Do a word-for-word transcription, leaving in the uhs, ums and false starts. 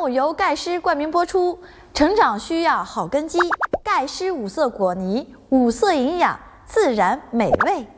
目由钙师冠名播出。成长需要好根基，钙师五色果泥，五色营养，自然美味。